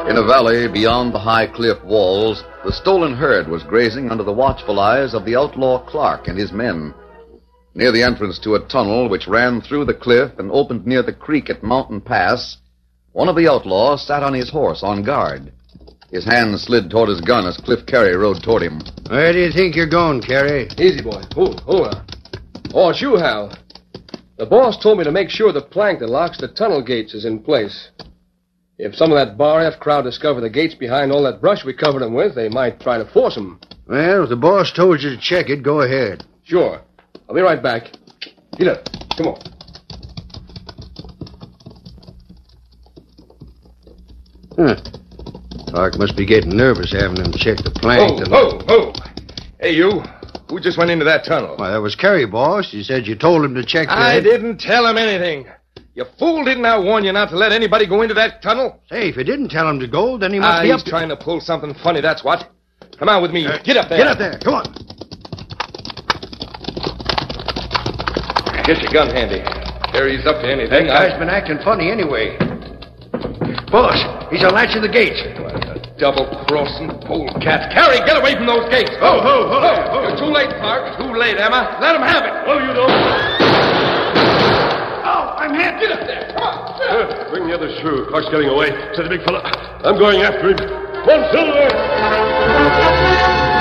In a valley beyond the high cliff walls, the stolen herd was grazing under the watchful eyes of the outlaw Clark and his men. Near the entrance to a tunnel which ran through the cliff and opened near the creek at Mountain Pass, one of the outlaws sat on his horse on guard. His hand slid toward his gun as Cliff Carey rode toward him. Where do you think you're going, Carey? Easy, boy. Hold on. Oh, it's you, Hal. The boss told me to make sure the plank that locks the tunnel gates is in place. If some of that Bar F crowd discover the gates behind all that brush we covered them with, they might try to force them. Well, if the boss told you to check it, go ahead. Sure. I'll be right back. Get up. Come on. Clark must be getting nervous having them check the plank. Hey, you. Who just went into that tunnel? Why, that was Carey, boss. You said you told him to check the... I didn't tell him anything. You fool, didn't I warn you not to let anybody go into that tunnel? Say, if you didn't tell him to go, then he must be up... He's trying to pull something funny, that's what. Come on with me. Get up there. Get up there. Come on. Get your gun handy. Carey's up to anything. That guy's been acting funny anyway. Boss, he's unlatching the gates. Double-crossing polecat. Carey, get away from those gates. Ho. You're too late, Clark. Too late, Emma. Let him have it. Oh, you don't. Oh, I'm hit. Get up there. Come on. Bring the others through. Clark's getting away, said the big fella. I'm going after him. Come on, Silver!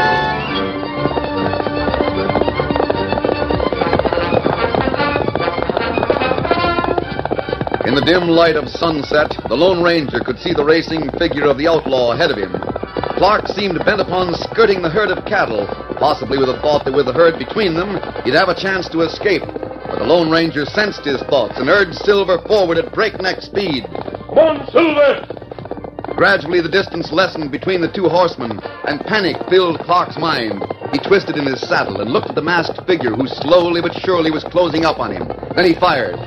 In the dim light of sunset, the Lone Ranger could see the racing figure of the outlaw ahead of him. Clark seemed bent upon skirting the herd of cattle, possibly with the thought that with the herd between them, he'd have a chance to escape. But the Lone Ranger sensed his thoughts and urged Silver forward at breakneck speed. Come on, Silver! Gradually, the distance lessened between the two horsemen, and panic filled Clark's mind. He twisted in his saddle and looked at the masked figure who slowly but surely was closing up on him. Then he fired.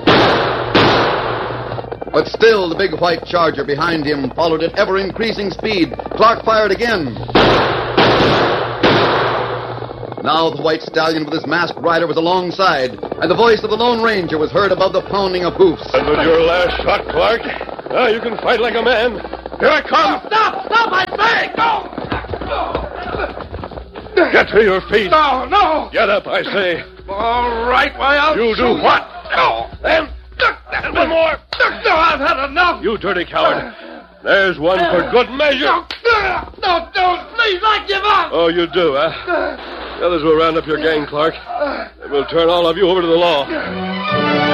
But still, the big white charger behind him followed at ever-increasing speed. Clark fired again. Now the white stallion with his masked rider was alongside, and the voice of the Lone Ranger was heard above the pounding of hoofs. And with your last shot, Clark, now you can fight like a man. Here I come. Stop, I beg. No. Get to your feet. No. Get up, I say. All right, why, I'll You do shoot. what? No. Then, and one more. No, I've had enough. You dirty coward. There's one for good measure. No, don't, please, I give up. Oh, you do, huh? The others will round up your gang, Clark. And we'll turn all of you over to the law.